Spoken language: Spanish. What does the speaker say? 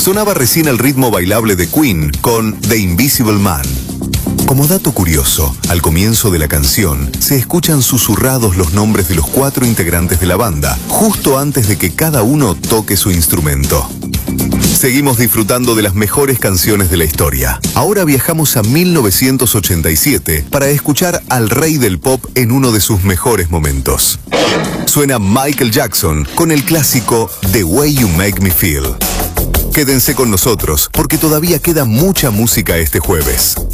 Sonaba recién el ritmo bailable de Queen con The Invisible Man. Como dato curioso, al comienzo de la canción se escuchan susurrados los nombres de los 4 integrantes de la banda, justo antes de que cada uno toque su instrumento. Seguimos disfrutando de las mejores canciones de la historia. Ahora viajamos a 1987 para escuchar al rey del pop en uno de sus mejores momentos. Suena Michael Jackson con el clásico The Way You Make Me Feel. Quédense con nosotros porque todavía queda mucha música este jueves.